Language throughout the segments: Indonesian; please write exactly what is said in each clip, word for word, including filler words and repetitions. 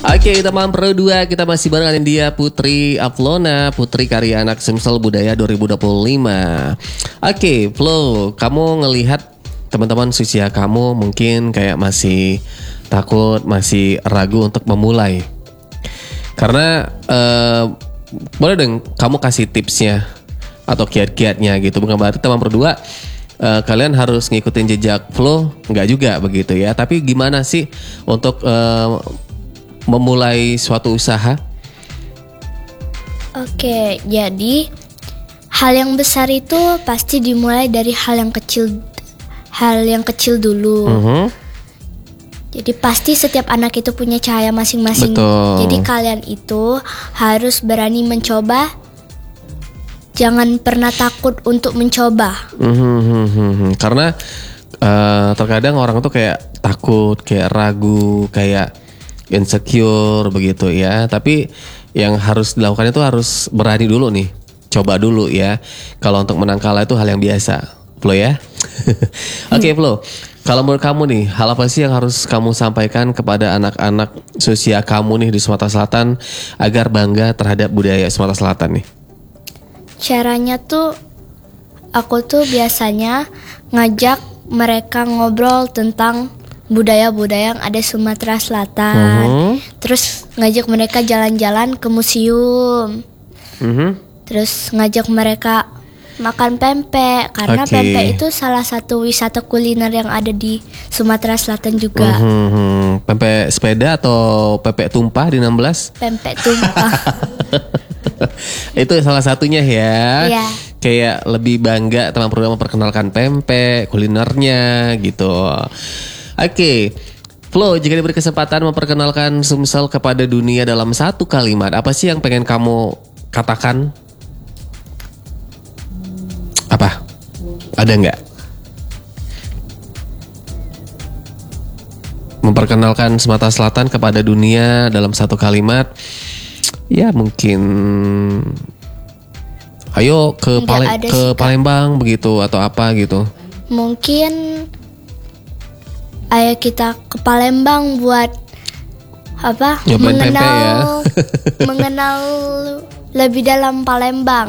Oke, teman Pro dua, kita masih barengan dia Putri Aflona, Putri Karya Anak Sumsel Budaya dua ribu dua puluh lima. Oke, Flo, kamu ngelihat teman-teman seusia kamu mungkin kayak masih takut, masih ragu untuk memulai. Karena uh, boleh dong kamu kasih tipsnya atau kiat-kiatnya gitu. Bukan berarti teman Pro dua uh, kalian harus ngikutin jejak Flo, enggak juga begitu ya. Tapi gimana sih untuk uh, memulai suatu usaha? Oke, jadi hal yang besar itu pasti dimulai dari hal yang kecil, hal yang kecil dulu. Uh-huh. Jadi pasti setiap anak itu punya cahaya masing-masing. Betul. Jadi kalian itu harus berani mencoba. Jangan pernah takut untuk mencoba. Uh-huh. Karena uh, terkadang orang tuh kayak takut, kayak ragu, kayak insecure begitu ya. Tapi yang harus dilakukan itu harus berani dulu nih. Coba dulu ya. Kalau untuk menang kalah itu hal yang biasa, Flo ya. Oke, okay, Flo. Kalau menurut kamu nih, hal apa sih yang harus kamu sampaikan kepada anak-anak seusia kamu nih di Sumatera Selatan agar bangga terhadap budaya Sumatera Selatan nih? Caranya tuh aku tuh biasanya ngajak mereka ngobrol tentang budaya-budaya yang ada Sumatera Selatan. Uh-huh. Terus ngajak mereka jalan-jalan ke museum. Uh-huh. Terus ngajak mereka makan pempek. Karena okay. pempek itu salah satu wisata kuliner yang ada di Sumatera Selatan juga. Uh-huh. Pempek sepeda atau pempek tumpah di enam belas? Pempek tumpah. Itu salah satunya ya. Iya. Kayak lebih bangga teman program memperkenalkan pempek, kulinernya gitu. Oke, okay. Flo, jika diberi kesempatan memperkenalkan Sumsel kepada dunia dalam satu kalimat, apa sih yang pengen kamu katakan? Apa? Ada nggak? Memperkenalkan Sumatera Selatan kepada dunia dalam satu kalimat, ya mungkin, ayo ke Pale- ke Palembang begitu atau apa gitu? Mungkin ayo kita ke Palembang buat apa? Nyobain mengenal pempek ya. mengenal lebih dalam Palembang.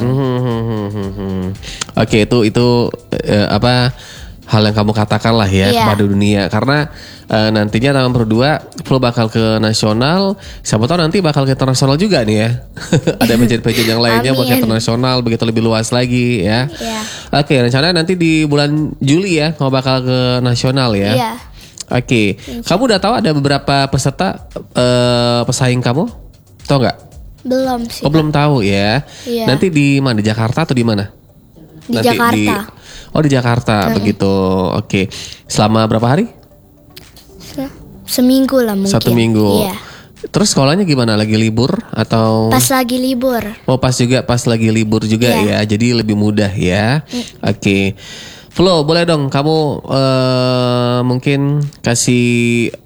Oke, itu itu eh, apa hal yang kamu katakan lah ya, yeah, kepada dunia. Karena eh, nantinya tahun berdua Flo bakal ke nasional, siapa tahu nanti bakal ke internasional juga nih ya. Ada pageant-pageant yang lainnya buat internasional, begitu lebih luas lagi ya. Yeah. Oke, rencananya nanti di bulan Juli ya kamu bakal ke nasional ya. Yeah. Oke, okay. Kamu udah tahu ada beberapa peserta uh, pesaing kamu? Tahu nggak? Belum sih. Oh, belum tahu ya. Iya. Nanti di mana? Di Jakarta atau di mana? Di Nanti Jakarta. Di, oh di Jakarta hmm. begitu. Oke. Okay. Selama berapa hari? Seminggu lah mungkin. Satu minggu. Iya. Terus sekolahnya gimana? Lagi libur atau? Pas lagi libur. Oh pas juga pas lagi libur juga iya. Ya. Jadi lebih mudah ya. Hmm. Oke. Okay. Flo, boleh dong kamu uh, mungkin kasih